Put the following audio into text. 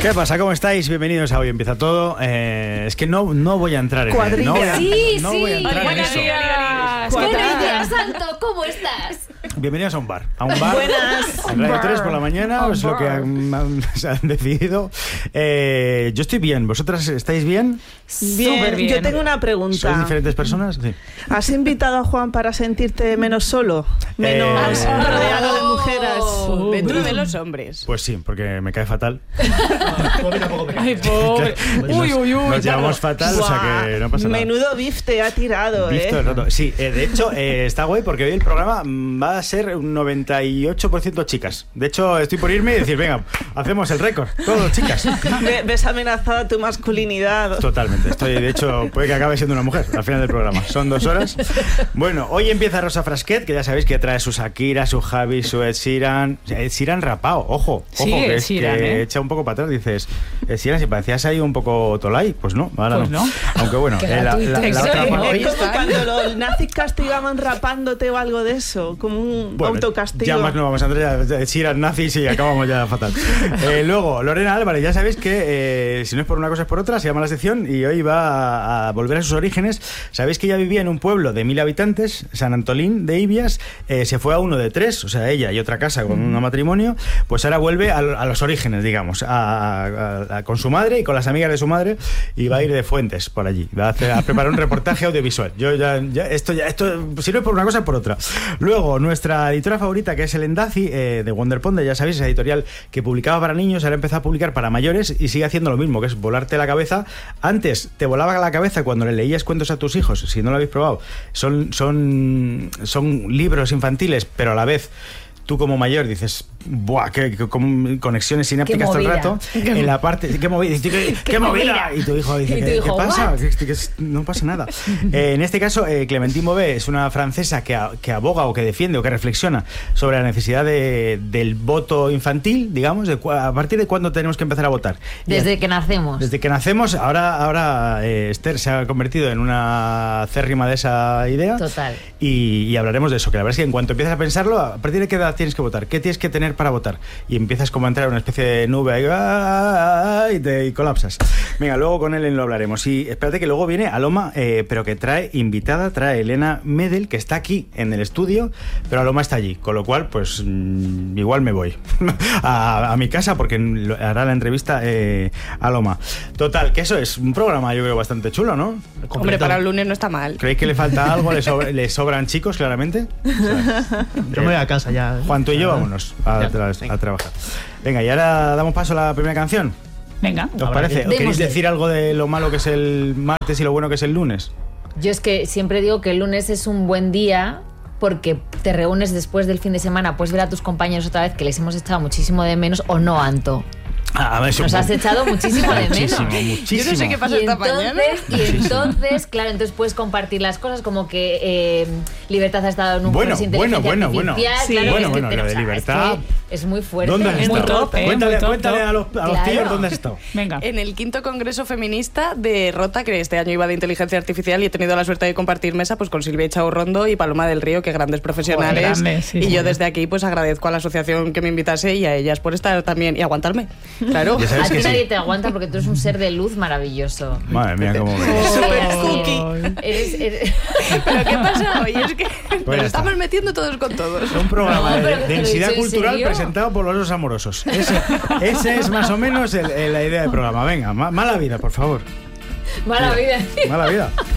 ¿Qué pasa? ¿Cómo estáis? Bienvenidos a Hoy Empieza Todo. Es que no voy a entrar en Cuadrilla. no voy a entrar en Buenos eso. días. Buenos días, Santo. ¿Cómo estás? Bienvenidos a un bar. A un bar. Buenas. En Radio 3 por la mañana, es lo que se han decidido. Yo estoy bien. ¿Vosotras estáis bien? Bien. Súper bien. Yo tengo una pregunta. ¿Sois diferentes personas? Sí. ¿Has invitado a Juan para sentirte menos solo? Menos rodeado de mujeres. Dentro de los hombres. Pues sí, porque me cae fatal. Ay, pobre. Nos llevamos fatal, o sea que no pasa nada. Menudo bif te ha tirado, Visto todo el rato. Sí, de hecho, está guay porque hoy el programa va a ser un 98% chicas. De hecho, estoy por irme y decir, venga, hacemos el récord. Todos chicas. ¿Ves amenazada tu masculinidad? Totalmente. De hecho, puede que acabe siendo una mujer al final del programa. Son 2 horas. Bueno, hoy empieza Rosa Frasquet, que ya sabéis que trae su Shakira, su Javi, su Ed Sheeran. Ed Sheeran rapao, ojo. Sí, que Ed es Sheeran, que echa un poco para atrás. Dices, Ed Sheeran, si parecías ahí un poco Tolai, pues no, ahora Pues no. Aunque bueno, Qué la gratuito. otra Exacto. Es como cuando los nazis castigaban rapándote o algo de eso, como un autocastigo. Ya más no vamos a entrar, ya si eran nazis y acabamos ya fatal. Luego, Lorena Álvarez, ya sabéis que si no es por una cosa es por otra, se llama la sección y hoy va a volver a sus orígenes. Sabéis que ella vivía en un pueblo de 1000 habitantes, San Antolín de Ibias, se fue a uno de 3, o sea, ella y otra casa con un matrimonio, pues ahora vuelve a los orígenes, digamos, con su madre y con las amigas de su madre, y va a ir de Fuentes por allí, va a preparar un reportaje audiovisual. Esto si no es por una cosa es por otra. Luego, nuestra editora favorita, que es el Endazi, de Wonderpond, ya sabéis, esa editorial que publicaba para niños, ahora empezó a publicar para mayores y sigue haciendo lo mismo, que es volarte la cabeza. Antes te volaba la cabeza cuando le leías cuentos a tus hijos, si no lo habéis probado. Son libros infantiles, pero a la vez tú como mayor dices, ¡buah! Qué conexiones sinápticas todo el rato. En la parte, ¡qué movida! ¡Qué movida! Y tu hijo dice, ¿qué pasa? Que no pasa nada. En este caso, Clémentine Beauvais es una francesa que aboga o que defiende o que reflexiona sobre la necesidad del voto infantil, digamos, a partir de cuándo tenemos que empezar a votar. Desde que nacemos. Desde que nacemos, ahora Esther se ha convertido en una acérrima de esa idea. Total. Y hablaremos de eso, que la verdad es que en cuanto empiezas a pensarlo, a partir de qué edad tienes que votar, qué tienes que tener para votar, y empiezas como a entrar en una especie de nube y colapsas. Venga, luego con Ellen lo hablaremos. Y espérate que luego viene Aloma, pero que trae Elena Medel, que está aquí en el estudio, pero Aloma está allí, con lo cual pues igual me voy a mi casa porque hará la entrevista Aloma. Total, que eso es un programa yo creo bastante chulo, ¿no? Hombre, para el lunes no está mal. ¿Creéis que le falta algo? ¿Le sobran chicos, claramente? O sea, yo me voy a casa ya. Juan, tú y yo vámonos a trabajar. Venga, y ahora damos paso a la primera canción. Venga. ¿Os parece? ¿Queréis decir algo de lo malo que es el martes y lo bueno que es el lunes? Yo es que siempre digo que el lunes es un buen día porque te reúnes después del fin de semana, puedes ver a tus compañeros otra vez, que les hemos echado muchísimo de menos, o no, Anto. Nos has echado muchísimo de menos. Muchísimo. Yo no sé qué pasa esta mañana. Y entonces, claro, entonces puedes compartir las cosas como que Libertad ha estado en un curso de inteligencia artificial. Sí. Claro, Bueno, lo de Libertad. Es muy fuerte. ¿Dónde has es muy estado? top, Cuéntale a los Claro. tíos dónde has estado. Venga. En el 5º Congreso Feminista de Rota, que este año iba de inteligencia artificial, y he tenido la suerte de compartir mesa pues con Silvia Chaurrondo y Paloma del Río, que grandes profesionales. Grande, sí, y yo sí. desde aquí pues agradezco a la asociación que me invitase y a ellas por estar también y aguantarme. Claro. Ya sabes A ti que nadie sí. te aguanta porque tú eres un ser de luz maravilloso. Madre mía, cómo me... Super Sí. cookie. Eres Pero ¿qué pasa hoy? Es que ya nos está. estamos metiendo todos con todos. Un programa No, de pero te lo he densidad dicho en cultural serio. presentado por los dos amorosos. Ese es más o menos la idea del programa. Venga, mala vida, por favor. mala vida. Mala vida.